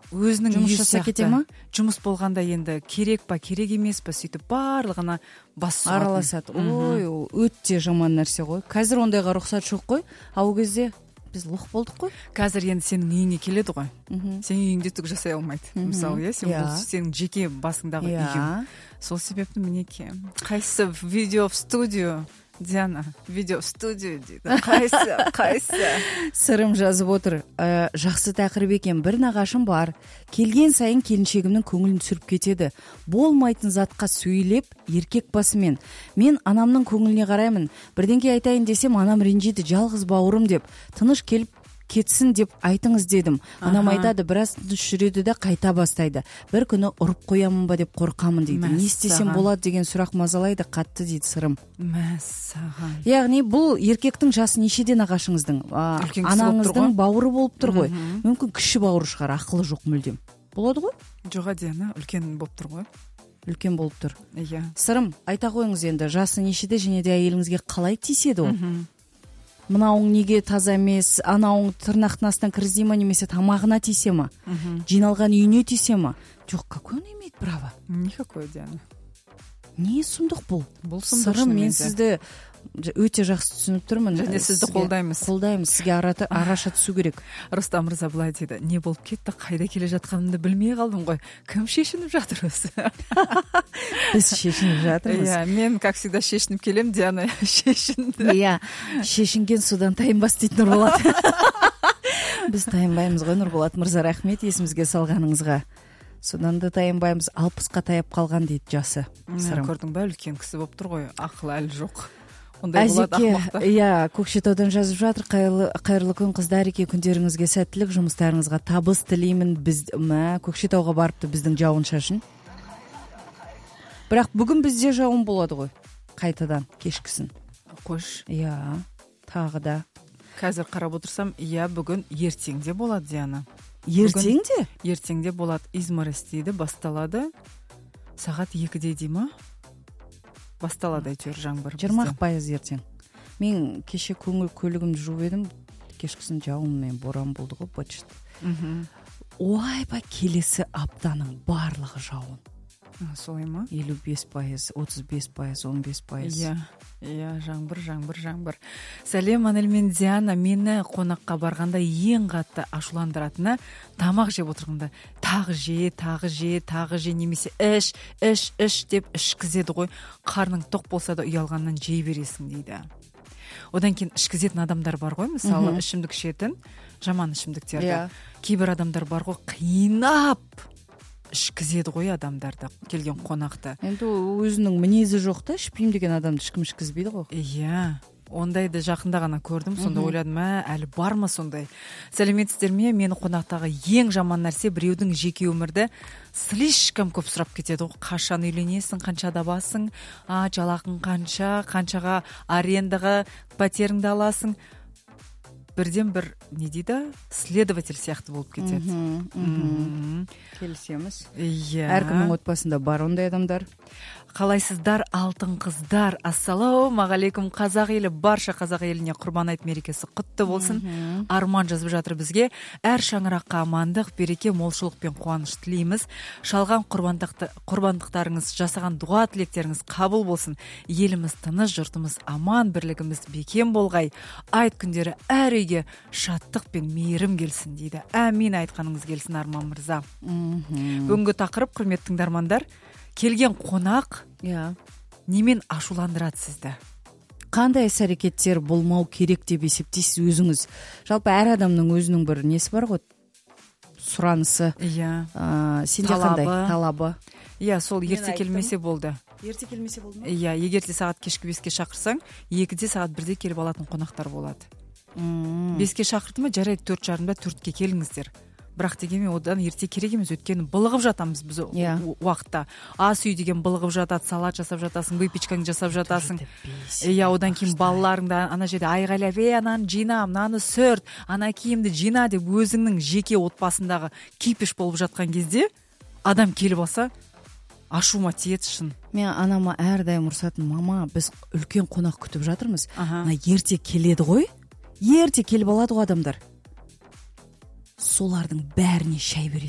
өзінің жұмыс үйі жасап кете сияқты ма? жұмыс болғанда енді керек па керек емес па сөйтіп барлығына бас сұғатын. Араласады. Ой, өте жаман нәрсе ғой. Қазір ондайға рұқсат жоқ қой. Ал кезде біз лұқ болдық қой. Қазір енді сенің үйіңе келеді ғой. Сен үйіңде түк жасай алмайды. Мысалы, бұл сенің жеке басыңдағы үйің. Сол себепті мінеке. Қайсы видео в студию, Диана, видео в студию дейді. Қайсы. Сырым жазып отыр. Жақсы тақырып екен. Бір нағашым бар. Келген сайын келіншегімнің көңілін түсіріп кетеді. Болмайтын затқа сөйлеп, еркек басымен. Мен анамның көңіліне қараймын. Бірдеңке айтайын десем, анам ренжиді, жалғыз бауырым деп. Тыныш келіп кетсін деп айтыңыз дедім. Анам айтады, біраз тыныш жүреді де қайта бастайды. Бір күні ұрып қоямын ба деп қорқамын дейді. Не істесем болады деген сұрақ мазалайды қатты дейді Сырым. Мәссаған. Яғни бұл еркектің жасы нешеде нағашыңыздың? Анаңыздың бауыры болып тұр ғой. Мүмкін кіші бауыры шығар, ақылы жоқ мүлдем. Болады ғой? Жоға Диана, үлкен болып тұр ғой. Үлкен болып тұр. Иә. Сырым, айта қойыңыз енді, жасы нешеде және де әйеліңізге қалай тиіседі ол? Мынауың неге таза емес, анауың тырнақтың астынан кіргізе ма, немесе тамағына тисе ма, жиналған үйіне тисе ма? Жоқ, какой он имеет право? Никакой, Диана. Не сұмдық бұл? Бұл сұмдық. Сырым, мен сізді өте жақсы түсініп тұрмын. Және сізді қолдаймыз. Қолдаймыз, сізге араша түсу керек. Рустам мырза былай дейді, не болып кетті, қайда келе жатқанымды білмей қалдым ғой. Кім шешініп жатыр өзі? Біз шешініп жатырмыз. Иә, мен как всегда шешініп келем, Диана шешінді. Иә, шешінген судан тайынбас дейді Нұрболат. Біз тайынбаймыз ғой Нұрболат мырза, рахмет есімізге салғаныңызға. Содан да тайынбаймыз, 60-қа таяп қалған дейді жасы. Көрдің бе, үлкен кісі болып тұр ғой, ақыл әлі жоқ. Әзеке, иә, Көкшетаудан жазып жатыр. Қайырлы күн қыздареке, күндеріңізге сәттілік, жұмыстарыңызға табыс тілеймін. Көкшетауға барыпты біздің жауын шашын. Бірақ бүгін бізде жауын болады ғой. Қайтадан кешкісін. Қош. Иә, тағы да. Қазір қарап отырсам, иә, бүгін ертеңде болады, Диана. Ертеңде? Ертеңде болады. Изморозь дейді, басталады. Сағат 2-де дей ма? Басталады әйтеуір жаңбыр. 20% ертең. Мен кеше көлігімді жуып едім, кешкісін жауын мен боран болды ғой, бачыт. Ойбай, келесі аптаның барлығы жауын. Солай ма? 55%, 35%, 15%. Иә, жаңбыр. Сәлем, Анел мен Диана. Мені қонаққа барғанда ең қатты ашуландыратыны тамақ жеп отырғанда тағы же, немесе іш деп ішкізеді ғой. Қарның тоқ болса да ұялғаннан жей бересің дейді. Одан кейін ішкізетін адамдар бар ғой, мысалы ішімдік ішетін, жаман ішімдіктерді. Кейбір адамдар бар ғой, қинап ішкізеді ғой адамдарды, келген қонақты. Енді өзінің мінезі жоқ та, ішпеймін деген адамды ешкім ішкізбейді ғой. Иә, ондайды жақында ғана көрдім, сонда ойладым, әлі бар ма сондай. Сәлеметсіздер ме? Мені қонақтағы ең жаман нәрсе біреудің жеке өмірді слишком көп сұрап кетеді. Қашан үйленесің, қаншада басың, жалақың қаншаға арендаға пәтеріңді аласың. Бірден бір, не дейді, следователь сияқты болып кетеді. Келісеміз. Иә. Әркімнің отбасында бар ондай адамдар. Қалайсыздар, алтын қыздар? Ассалаумағалейкум, қазақ елі, барша қазақ еліне құрбан айт мерекесі құтты болсын. Арман жазып жатыр бізге. Әр шаңыраққа амандық, береке, молшылық пен қуаныш тілейміз. Шалған құрбандықтарыңыз, жасаған дуа тілектеріңіз қабыл болсын. Еліміз тыныш, жұртымыз аман, бірлігіміз бекем болғай. Айт күндері әр үйге шаттық пен мейірім келсін дейді. Әмин, айтқаныңыз келсін Арман мырза. Бүгінгі тақырып, құрметті тыңдармандар, келген қонақ немен ашуландырады сізді? Қандай іс-әрекеттер болмау керек деп есептейсіз өзіңіз? Жалпы әр адамның өзінің бір несі бар ғой? Сұранысы. Сенде қандай? Талабы. Иә, сол ерте келмесе болды. Ерте келмесе болды ма? Иә, егерде сағат кешкі 5-ке шақырсаң, 2-де сағат 1-де келіп алатын қонақтар болады. 5-ке шақырды ма, жарайды 4:30-да 4-ке келіңіздер. Бірақ дегенмен одан ерте керек емес, өйткені былығып жатамыз біз уақытта. Ас үй деген былығып жатады, салат жасап жатасың, выпечкаңды жасап жатасың. Иә, одан кейін балаларыңда ана жерде айғайлап, ананы жина, мынаны сөрт, ана киімді жина деп өзіңнің жеке отбасындағы кипиш болып жатқан кезде адам келіп алса, ашуыма тиеді шын. Мен анама әрдайым ұрсатын, мама, біз үлкен қонақ күтіп жатырмыз. Ерте келеді ғой? Ерте келіп алады ғой адамдар. Солардың бәріне шай береді.